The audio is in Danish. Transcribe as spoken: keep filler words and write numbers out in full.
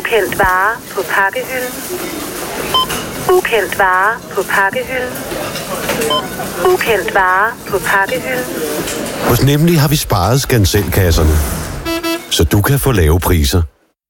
Ukendt vare på pakkehylden. Ukendt vare på pakkehylden. Ukendt vare på pakkehylden. Hos Nemlig har vi sparet skanselkasserne, så du kan få lave priser.